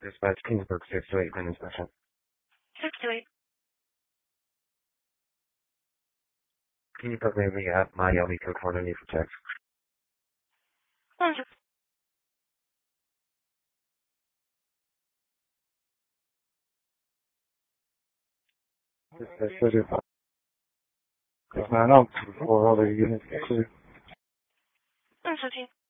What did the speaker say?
Dispatch Kingsburg 628 and inspection. 628. Can you program me at my LV code 490 for text? 100. Dispatch 35. There's 9 out for other units. 20.